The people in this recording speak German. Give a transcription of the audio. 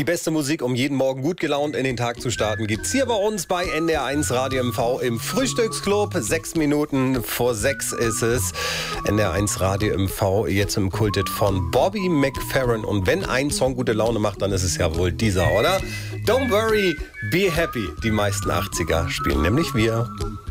Die beste Musik, um jeden Morgen gut gelaunt in den Tag zu starten, gibt's hier bei uns bei NDR1 Radio MV im Frühstücksclub. 6 Minuten vor 6 ist es. NDR1 Radio MV, jetzt im Kultet von Bobby McFerrin. Und wenn ein Song gute Laune macht, dann ist es ja wohl dieser, oder? Don't worry, be happy. Die meisten 80er spielen nämlich wir.